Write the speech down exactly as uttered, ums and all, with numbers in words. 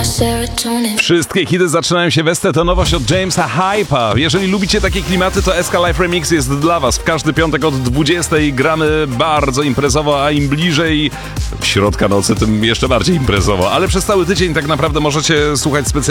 Wszystkie hity zaczynają się w Estet, to nowość od Jamesa Hype'a. Jeżeli lubicie takie klimaty, to S K Live Remix jest dla was. W każdy piątek od dwudziestej gramy bardzo imprezowo, a im bliżej środka nocy, tym jeszcze bardziej imprezowo. Ale przez cały tydzień tak naprawdę możecie słuchać specjalnie